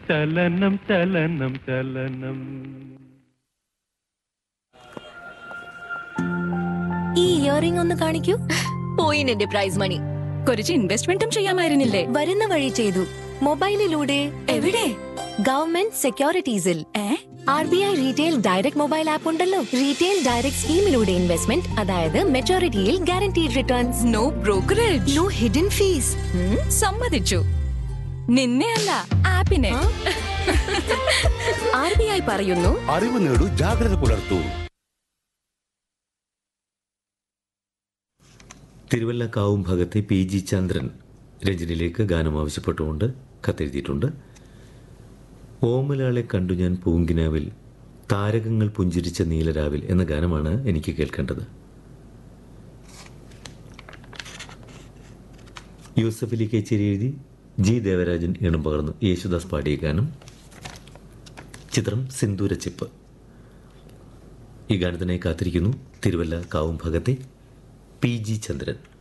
ചലനം ചലനം ചലനം. ഈ ഇയറിംഗ് ഒന്ന് കാണിക്കൂ. പോയി എന്റെ പ്രൈസ് മണി. കുറച്ച് ഇൻവെസ്റ്റ്മെന്റും ചെയ്യാമായിരുന്നില്ലേ? വരുന്ന വഴി ചെയ്തു. മൊബൈലിലൂടെ. എവിടെ? Government സെക്യൂരിറ്റീസിൽ. RBI retail direct mobile app ഉണ്ടല്ലോ. റീറ്റെയിൽ ഡയറക്ട് സ്കീമിലൂടെ ഇൻവെസ്റ്റ്മെന്റ്, അതായത് മെച്ചോറിറ്റിയിൽ guaranteed returns. No brokerage, no hidden fees. സമ്മതിച്ചു. നിന്നെയല്ല, ആപ്പിനെ. RBI പറയുന്നു, അറിവ് നേടൂ, ജാഗ്രത പുലർത്തൂ. തിരുവല്ലക്കാവും ഭാഗത്തെ PG ചന്ദ്രൻ രഞ്ജനിലേക്ക് ഗാനം ആവശ്യപ്പെട്ടുകൊണ്ട് കത്തെഴുതിയിട്ടുണ്ട്. ഓമലാളെ കണ്ടു ഞാൻ പൂങ്കിനാവിൽ, താരകങ്ങൾ പുഞ്ചിരിച്ച നീലരാവിൽ എന്ന ഗാനമാണ് എനിക്ക് കേൾക്കേണ്ടത്. യൂസഫ് അലി കേച്ചേരി എഴുതി, G ദേവരാജൻ ഈണം പകർന്നു യേശുദാസ് പാടിയ ഗാനം. ചിത്രം സിന്ദൂരച്ചിപ്പ്. ഈ ഗാനത്തിനായി കാത്തിരിക്കുന്നു തിരുവല്ല കാവും ഭാഗത്തെ PG ചന്ദ്രൻ.